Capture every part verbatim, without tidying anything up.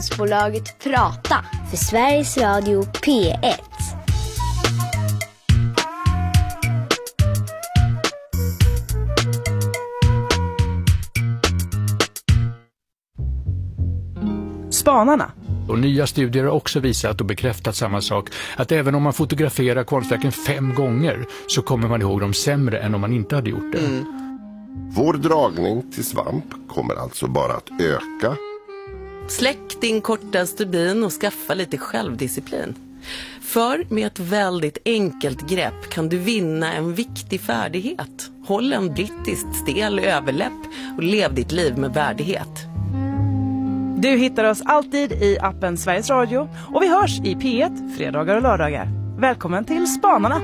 Bolaget Prata för Sveriges Radio P ett. Spanarna. Och nya studier har också visat och bekräftat samma sak, att även om man fotograferar konstverken fem gånger så kommer man ihåg dem sämre än om man inte hade gjort det. Mm. Vår dragning till svamp kommer alltså bara att öka. Släck din korta stubin och skaffa lite självdisciplin. För med ett väldigt enkelt grepp kan du vinna en viktig färdighet. Håll en brittiskt stel överläpp och lev ditt liv med värdighet. Du hittar oss alltid i appen Sveriges Radio och vi hörs i P ett fredagar och lördagar. Välkommen till Spanarna!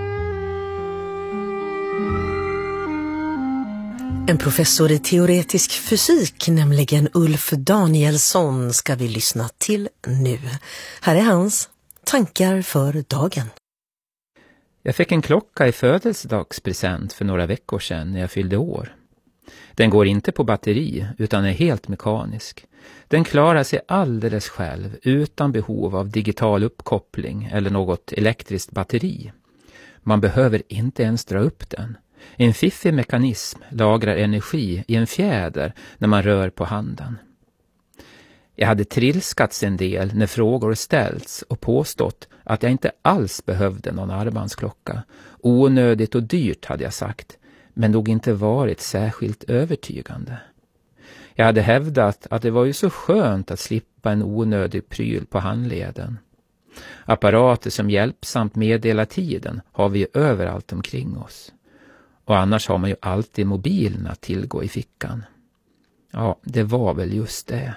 En professor i teoretisk fysik, nämligen Ulf Danielsson, ska vi lyssna till nu. Här är hans tankar för dagen. Jag fick en klocka i födelsedagspresent för några veckor sedan när jag fyllde år. Den går inte på batteri utan är helt mekanisk. Den klarar sig alldeles själv utan behov av digital uppkoppling eller något elektriskt batteri. Man behöver inte ens dra upp den. En fiffig mekanism lagrar energi i en fjäder när man rör på handen. Jag hade trilskats en del när frågor ställts och påstått att jag inte alls behövde någon armbandsklocka. Onödigt och dyrt hade jag sagt, men nog inte varit särskilt övertygande. Jag hade hävdat att det var ju så skönt att slippa en onödig pryl på handleden. Apparater som hjälpsamt meddelar tiden har vi ju överallt omkring oss. Och annars har man ju alltid mobilen att tillgå i fickan. Ja, det var väl just det.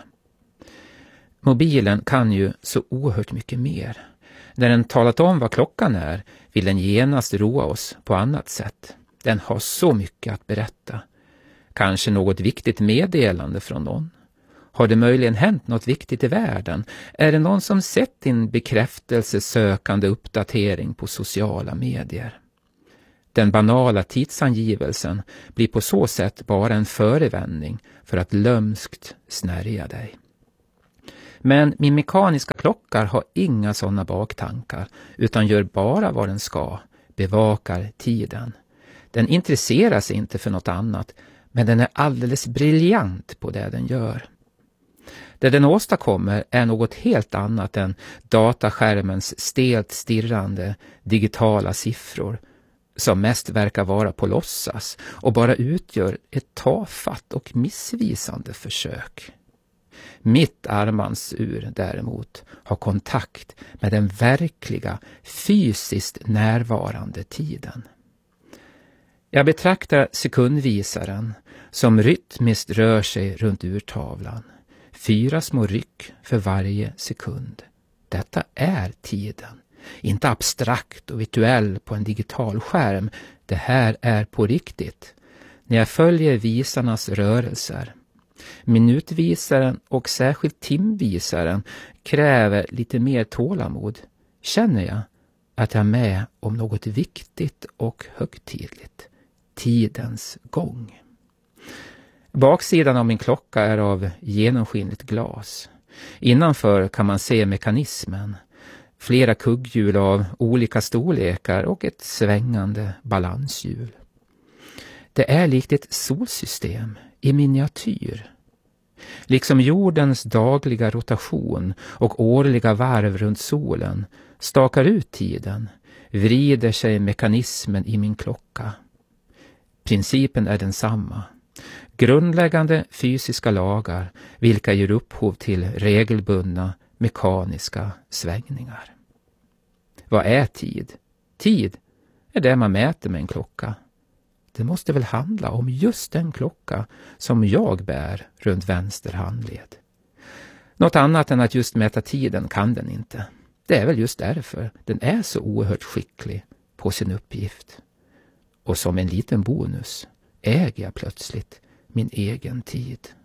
Mobilen kan ju så oerhört mycket mer. När den talat om vad klockan är vill den genast roa oss på annat sätt. Den har så mycket att berätta. Kanske något viktigt meddelande från någon. Har det möjligen hänt något viktigt i världen? Är det någon som sett din bekräftelsesökande uppdatering på sociala medier? Den banala tidsangivelsen blir på så sätt bara en förevändning för att lömskt snärja dig. Men min mekaniska klocka har inga sådana baktankar utan gör bara vad den ska, bevakar tiden. Den intresserar sig inte för något annat, men den är alldeles briljant på det den gör. Det den åstadkommer är något helt annat än dataskärmens stelt stirrande digitala siffror som mest verkar vara på låtsas och bara utgör ett tafatt och missvisande försök. Mitt armbandsur däremot har kontakt med den verkliga, fysiskt närvarande tiden. Jag betraktar sekundvisaren som rytmiskt rör sig runt urtavlan. Fyra små ryck för varje sekund. Detta är tiden. Inte abstrakt och virtuell på en digital skärm. Det här är på riktigt. När jag följer visarnas rörelser. Minutvisaren och särskilt timvisaren kräver lite mer tålamod. Känner jag att jag är med om något viktigt och högtidligt. Tidens gång. Baksidan av min klocka är av genomskinligt glas. Innanför kan man se mekanismen. Flera kugghjul av olika storlekar och ett svängande balanshjul. Det är likt ett solsystem i miniatyr. Liksom jordens dagliga rotation och årliga varv runt solen stakar ut tiden, vrider sig mekanismen i min klocka. Principen är densamma. Grundläggande fysiska lagar vilka ger upphov till regelbundna mekaniska svängningar. Vad är tid? Tid är det man mäter med en klocka. Det måste väl handla om just den klocka som jag bär runt vänster handled. Något annat än att just mäta tiden kan den inte. Det är väl just därför den är så oerhört skicklig på sin uppgift. Och som en liten bonus äger jag plötsligt min egen tid.